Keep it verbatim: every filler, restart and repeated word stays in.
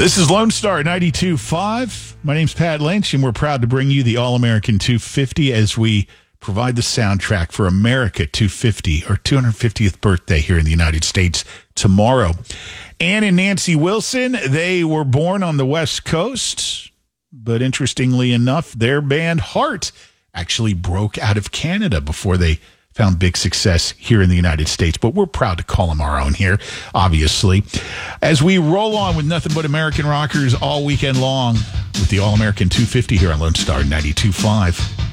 This is Lone Star ninety-two point five. My name's Pat Lynch, and we're proud to bring you the All-American two fifty as we provide the soundtrack for America two fifty, or two hundred fiftieth birthday here in the United States tomorrow. Ann and Nancy Wilson, they were born on the West Coast, but interestingly enough, their band Heart actually broke out of Canada before they found big success here in the United States, but we're proud to call them our own here, obviously. As we roll on with nothing but American rockers all weekend long with the All-American two fifty here on Lone Star ninety-two point five.